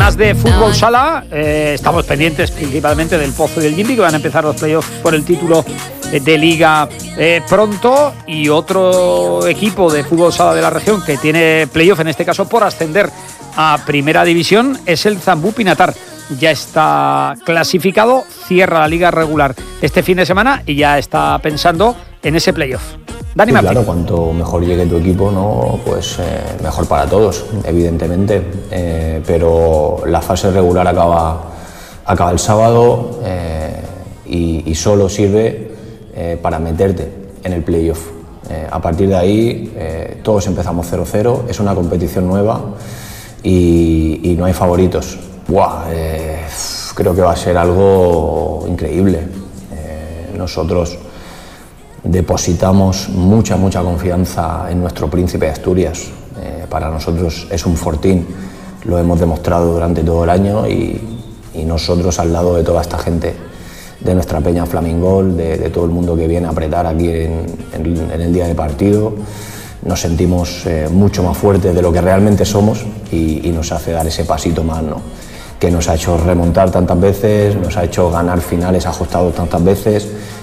Semanas de fútbol sala, estamos pendientes principalmente del Pozo y del Gimbi, que van a empezar los playoffs por el título de Liga pronto, y otro equipo de fútbol sala de la región que tiene playoff, en este caso por ascender a Primera División, es el Zambú Pinatar. Ya está clasificado, cierra la liga regular este fin de semana y ya está pensando en ese playoff. Dani Martín. Claro, cuanto mejor llegue tu equipo, ¿no? Pues mejor para todos, evidentemente. Pero la fase regular acaba el sábado y solo sirve para meterte en el playoff. A partir de ahí, todos empezamos 0-0, es una competición nueva y no hay favoritos. Creo que va a ser algo increíble. Nosotros depositamos mucha confianza en nuestro Príncipe de Asturias. Para nosotros es un fortín, lo hemos demostrado durante todo el año y nosotros al lado de toda esta gente, de nuestra peña Flamingol, de todo el mundo que viene a apretar aquí en el día de partido, nos sentimos mucho más fuertes de lo que realmente somos y nos hace dar ese pasito más, ¿no? Que nos ha hecho remontar tantas veces, nos ha hecho ganar finales ajustados tantas veces